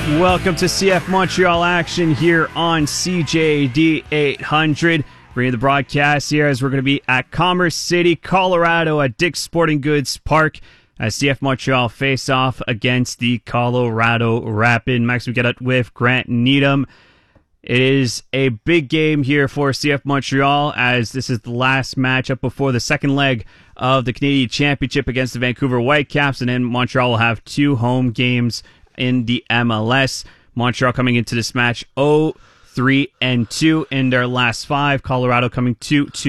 Welcome to CF Montreal action here on CJD 800. Bringing the broadcast here as we're going to be at Commerce City, Colorado at Dick's Sporting Goods Park as CF Montreal face off against the Colorado Rapid. Max, we get up with Grant Needham. It is a big game here for CF Montreal as this is the last matchup before the second leg of the Canadian Championship against the Vancouver Whitecaps, and then Montreal will have 2 home games in the MLS. Montreal coming into this match 0-3-2 in their last 5. Colorado coming 2-2